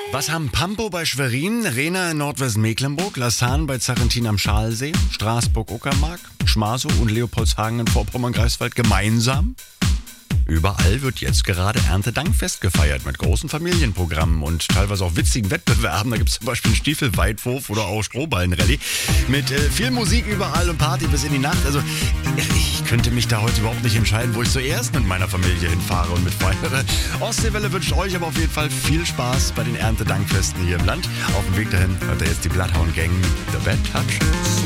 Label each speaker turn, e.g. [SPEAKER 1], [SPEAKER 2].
[SPEAKER 1] Was haben Pampo bei Schwerin, Rehna in Nordwestmecklenburg, Lassan bei Zarentin am Schalsee, Straßburg-Uckermark, Schmasow und Leopoldshagen in Vorpommern-Greifswald gemeinsam? Überall wird jetzt gerade Erntedankfest gefeiert mit großen Familienprogrammen und teilweise auch witzigen Wettbewerben. Da gibt es zum Beispiel einen Stiefelweitwurf oder auch Strohballenrallye mit viel Musik überall und Party bis in die Nacht. Also ich könnte mich da heute überhaupt nicht entscheiden, wo ich zuerst mit meiner Familie hinfahre und mitfeiere. Ostseewelle wünscht euch aber auf jeden Fall viel Spaß bei den Erntedankfesten hier im Land. Auf dem Weg dahin hört ihr jetzt die Bloodhound Gang, The Bad Touch.